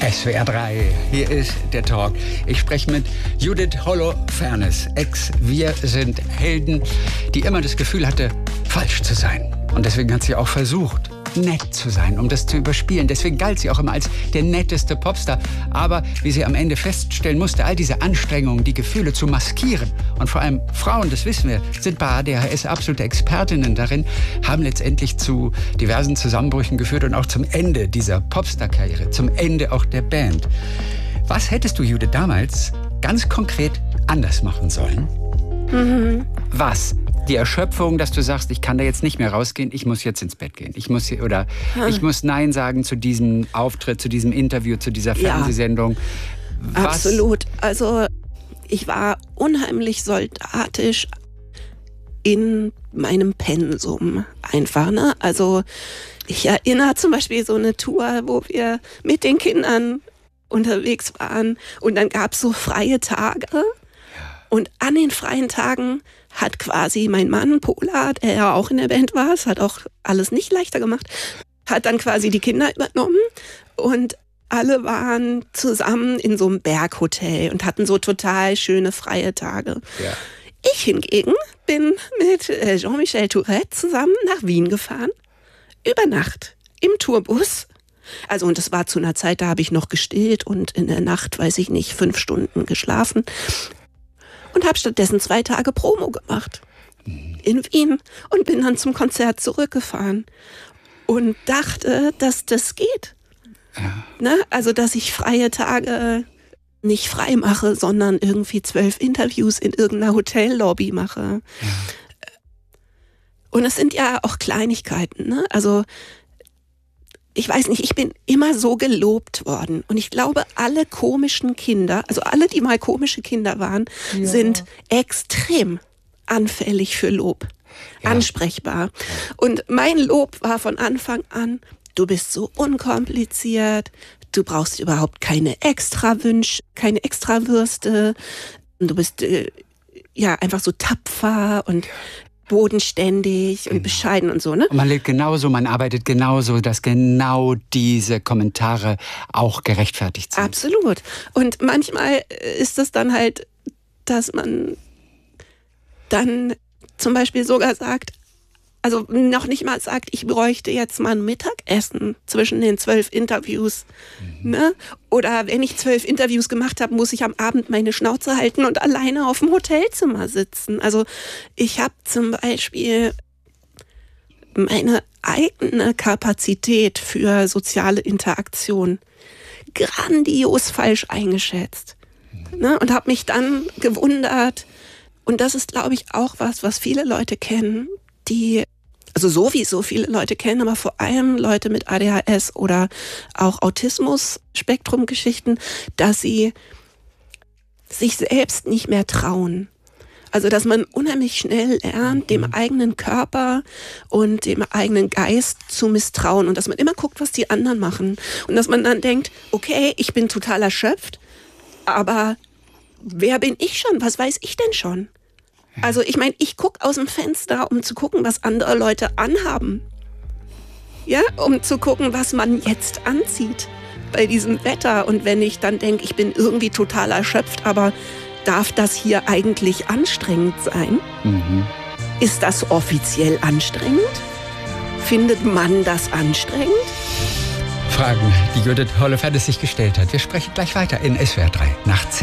SWR 3, hier ist der Talk. Ich spreche mit Judith Holofernes, Wir sind Helden, die immer das Gefühl hatte, falsch zu sein. Und deswegen hat sie auch versucht, nett zu sein, um das zu überspielen. Deswegen galt sie auch immer als der netteste Popstar. Aber wie sie am Ende feststellen musste, all diese Anstrengungen, die Gefühle zu maskieren und vor allem Frauen, das wissen wir, sind bei ADHS absolute Expertinnen darin, haben letztendlich zu diversen Zusammenbrüchen geführt und auch zum Ende dieser Popstar-Karriere, zum Ende auch der Band. Was hättest du, Judith, damals ganz konkret anders machen sollen? Was? Die Erschöpfung, dass du sagst, ich kann da jetzt nicht mehr rausgehen, ich muss jetzt ins Bett gehen. Ich muss Nein sagen zu diesem Auftritt, zu diesem Interview, zu dieser Fernsehsendung. Ja, absolut. Also ich war unheimlich soldatisch in meinem Pensum einfach. Ne? Also ich erinnere zum Beispiel so eine Tour, wo wir mit den Kindern unterwegs waren und dann gab es so freie Tage. Und an den freien Tagen hat quasi mein Mann, Pola, der ja auch in der Band war, es hat auch alles nicht leichter gemacht, hat dann quasi die Kinder übernommen und alle waren zusammen in so einem Berghotel und hatten so total schöne freie Tage. Ja. Ich hingegen bin mit Jean-Michel Tourette zusammen nach Wien gefahren, über Nacht im Tourbus. Also und das war zu einer Zeit, da habe ich noch gestillt und in der Nacht, 5 Stunden geschlafen. Und habe stattdessen 2 Tage Promo gemacht in Wien und bin dann zum Konzert zurückgefahren und dachte, dass das geht. Ja. Ne? Also, dass ich freie Tage nicht frei mache, sondern irgendwie 12 Interviews in irgendeiner Hotellobby mache. Ja. Und es sind ja auch Kleinigkeiten. Ne? Also, ich weiß nicht, ich bin immer so gelobt worden. Und ich glaube, alle komischen Kinder, also alle, die mal komische Kinder waren, sind extrem anfällig für Lob. Ja. Ansprechbar. Und mein Lob war von Anfang an, du bist so unkompliziert, du brauchst überhaupt keine Extrawünsche, keine Extrawürste, du bist einfach so tapfer und bodenständig und bescheiden und so, ne? Und man lebt genauso, man arbeitet genauso, dass genau diese Kommentare auch gerechtfertigt sind. Absolut. Und manchmal ist es dann halt, dass man dann zum Beispiel sogar sagt, also noch nicht mal sagt, ich bräuchte jetzt mal ein Mittagessen zwischen den 12 Interviews. Ne? Oder wenn ich 12 Interviews gemacht habe, muss ich am Abend meine Schnauze halten und alleine auf dem Hotelzimmer sitzen. Also ich habe zum Beispiel meine eigene Kapazität für soziale Interaktion grandios falsch eingeschätzt. Ne? Und habe mich dann gewundert. Und das ist, glaube ich, auch was viele Leute kennen, also sowieso viele Leute kennen, aber vor allem Leute mit ADHS oder auch Autismus-Spektrum-Geschichten, dass sie sich selbst nicht mehr trauen. Also dass man unheimlich schnell lernt, dem eigenen Körper und dem eigenen Geist zu misstrauen und dass man immer guckt, was die anderen machen. Und dass man dann denkt, okay, ich bin total erschöpft, aber wer bin ich schon? Was weiß ich denn schon? Also ich meine, ich gucke aus dem Fenster, um zu gucken, was andere Leute anhaben. Ja, um zu gucken, was man jetzt anzieht bei diesem Wetter. Und wenn ich dann denke, ich bin irgendwie total erschöpft, aber darf das hier eigentlich anstrengend sein? Ist das offiziell anstrengend? Findet man das anstrengend? Fragen, die Judith Holofernes sich gestellt hat. Wir sprechen gleich weiter in SWR 3 nach 10.